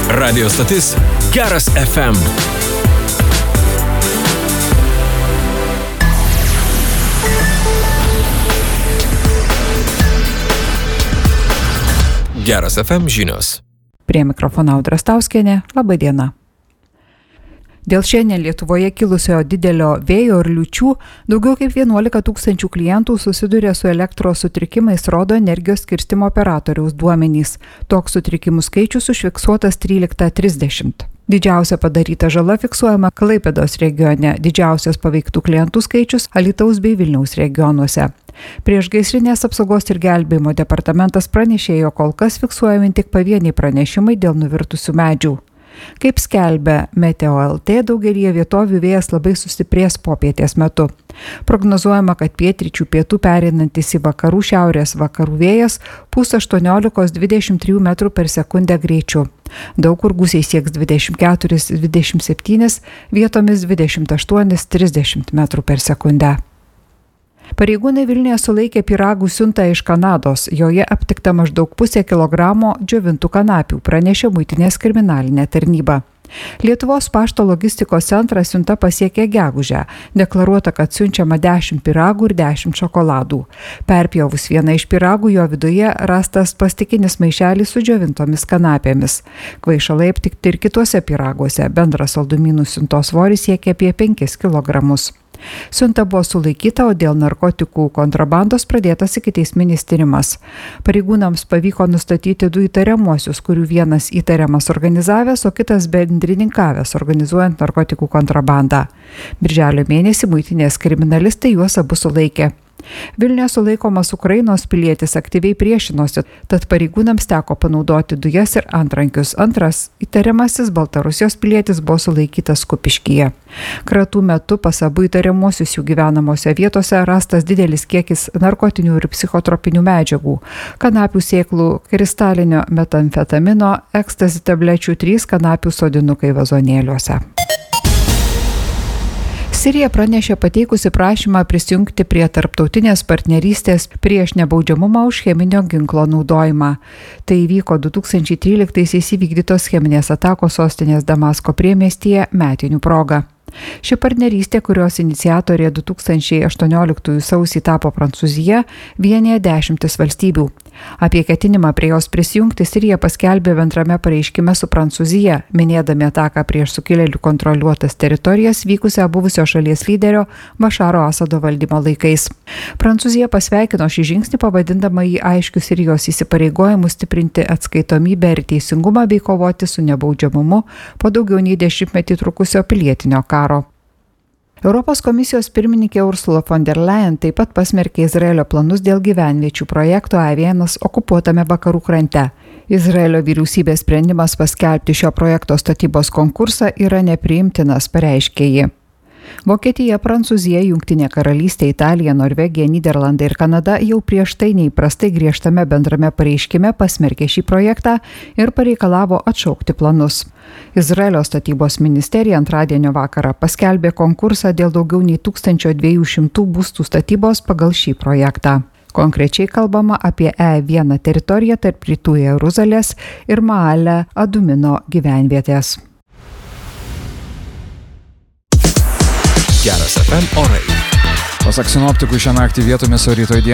Radio stotis Geras FM. Geras FM žinios. Prie mikrofono Audra Stauskienė. Labai diena. Dėl šiandien Lietuvoje kilusio didelio vėjo ir liūčių daugiau kaip 11 000 klientų susiduria su elektros sutrikimais, rodo energijos skirstymo operatoriaus duomenys. Toks sutrikimų skaičius užfiksuotas 13:30. Didžiausia padaryta žala fiksuojama Klaipėdos regione, didžiausias paveiktų klientų skaičius Alytaus bei Vilniaus regionuose. Priešgaisrinės apsaugos ir gelbėjimo departamentas pranešė, jog kol kas fiksuojami tik pavieniai pranešimai dėl nuvirtusių medžių. Kaip skelbia Meteo LT, daugelie vietovių vėjas labai sustiprės popietės metu. Prognozuojama, kad pietryčių pietų pereinantis į vakarų šiaurės vakarų vėjas pūs 18–23 metrų per sekundę greičiu. Daug kur gūsiai sieks 24–27, vietomis 28–30 metrų per sekundę. Pareigūnai Vilniuje sulaikė pyragų siuntą iš Kanados. Joje aptikta maždaug 0,5 kilogramo džiovintų kanapių, pranešė Muitinės kriminalinė tarnyba. Lietuvos pašto logistikos centrą siunta pasiekė gegužę. Deklaruota, kad siunčiama 10 pyragų ir 10 šokoladų. Perpjovus vieną iš pyragų, jo viduje rastas plastikinis maišelis su džiovintomis kanapėmis. Kvaišalai aptikti ir kituose pyraguose. Bendras saldumynų siuntos svoris siekia apie 5 kilogramus. Siunta buvo sulaikyta, o dėl narkotikų kontrabandos pradėtas ikiteisminis tyrimas. Pareigūnams pavyko nustatyti 2 įtariamuosius, kurių vienas įtariamas organizavęs, o kitas bendrininkavęs, organizuojant narkotikų kontrabandą. Birželio mėnesį Muitinės kriminalistai juos abu sulaikė. Vilniuje sulaikomas Ukrainos pilietis aktyviai priešinosi, tad pareigūnams teko panaudoti dujas ir antrankius. Antras įtariamasis Baltarusijos pilietis buvo sulaikytas Kupiškyje. Kratų metu pas abu įtariamuosius jų gyvenamose vietose rastas didelis kiekis narkotinių ir psichotropinių medžiagų, kanapių sėklų, kristalinio metamfetamino, ekstazi tablečių, 3 kanapių sodinukai vazonėliuose. Sirija pranešė pateikusi prašymą prisijungti prie tarptautinės partnerystės prieš nebaudžiamumą už cheminio ginklo naudojimą. Tai įvyko 2013-aisiais įvykdytos cheminės atakos sostinės Damasko priemiestyje metinių proga. Ši partnerystė, kurios iniciatorė 2018 sausį tapo Prancūzija, vienija 10 valstybių. Apie ketinimą prie jos prisijungti Sirija paskelbė bendrame pareiškime su Prancūzija, minėdami ataką prieš sukilėlių kontroliuotas teritorijas vykusią buvusio šalies lyderio Bašaro Asado valdymo laikais. Prancūzija pasveikino šį žingsnį, pavadindama jį aiškiu Sirijos įsipareigojimu stiprinti atskaitomybę ir teisingumą bei kovoti su nebaudžiamumu po daugiau nei 10 trukusio pilietinio karo. Europos komisijos pirmininkė Ursula von der Leyen taip pat pasmerkė Izraelio planus dėl gyvenviečių projekto A1 okupuotame vakarų krante. Izraelio vyriausybės sprendimas paskelbti šio projekto statybos konkursą yra nepriimtinas, pareiškė ji. Vokietija, Prancūzija, Jungtinė karalystė, Italija, Norvegija, Nyderlandai ir Kanada jau prieš tai neįprastai griežtame bendrame pareiškime pasmerkė šį projektą ir pareikalavo atšaukti planus. Izraelio statybos ministerija antradienio vakarą paskelbė konkursą dėl daugiau nei 1200 būstų statybos pagal šį projektą. Konkrečiai kalbama apie E1 teritoriją tarp Rytų Jeruzalės ir Maale Adumino gyvenvietės. Geras FM orai. Pasak sinoptikų, šią naktį vietomis o rytoj dieną